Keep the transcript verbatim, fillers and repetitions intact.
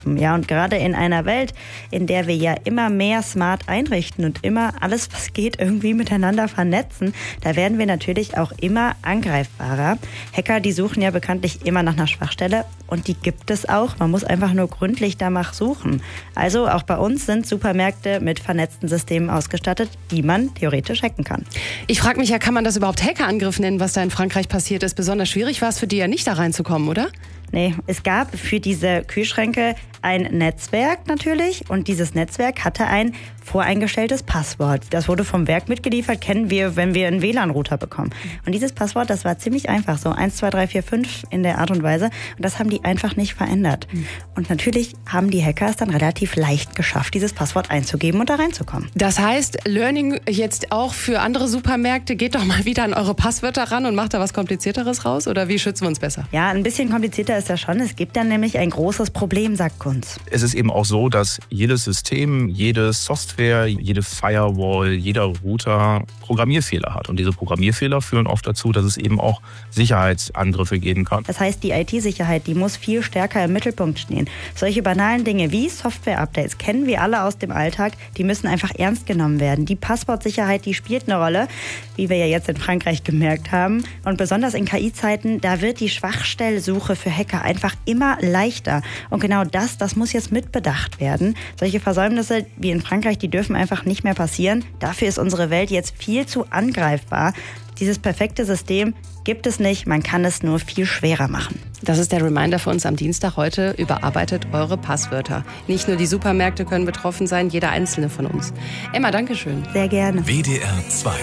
Ja, und gerade in einer Welt, in der wir ja immer mehr smart einrichten und immer alles, was geht, irgendwie miteinander vernetzen, da werden wir natürlich auch immer angreifbarer. Hacker, die suchen ja bekanntlich immer nach einer Schwachstelle und die gibt es auch. Man muss einfach nur gründlich danach suchen. Also auch bei uns sind Supermärkte mit vernetzten Systemen ausgestattet, die man theoretisch hacken kann. Ich frage mich ja, kann man das überhaupt Hackerangriff nennen, was da in Frankreich passiert ist? Besonders schwierig war es für die ja nicht, da reinzukommen, oder? Nee, es gab für diese Kühlschränke ein Netzwerk natürlich und dieses Netzwerk hatte ein voreingestelltes Passwort. Das wurde vom Werk mitgeliefert, kennen wir, wenn wir einen W L A N-Router bekommen. Und dieses Passwort, das war ziemlich einfach, so eins, zwei, drei, vier, fünf in der Art und Weise. Und das haben die einfach nicht verändert. Und natürlich haben die Hacker es dann relativ leicht geschafft, dieses Passwort einzugeben und da reinzukommen. Das heißt, Learning jetzt auch für andere Supermärkte, geht doch mal wieder an eure Passwörter ran und macht da was Komplizierteres raus? Oder wie schützen wir uns besser? Ja, ein bisschen komplizierter ist das schon. Es gibt dann nämlich ein großes Problem, sagt Kunz. Es ist eben auch so, dass jedes System, jede Software, jede Firewall, jeder Router Programmierfehler hat. Und diese Programmierfehler führen oft dazu, dass es eben auch Sicherheitsangriffe geben kann. Das heißt, die I T-Sicherheit, die muss viel stärker im Mittelpunkt stehen. Solche banalen Dinge wie Software-Updates kennen wir alle aus dem Alltag. Die müssen einfach ernst genommen werden. Die Passwortsicherheit, die spielt eine Rolle, wie wir ja jetzt in Frankreich gemerkt haben. Und besonders in K I-Zeiten, da wird die Schwachstellsuche für Hacker einfach immer leichter. Und genau das, das muss jetzt mitbedacht werden. Solche Versäumnisse wie in Frankreich, die dürfen einfach nicht mehr passieren. Dafür ist unsere Welt jetzt viel zu angreifbar. Dieses perfekte System gibt es nicht, man kann es nur viel schwerer machen. Das ist der Reminder für uns am Dienstag heute. Überarbeitet eure Passwörter. Nicht nur die Supermärkte können betroffen sein, jeder einzelne von uns. Emma, danke schön. Sehr gerne. W D R zwei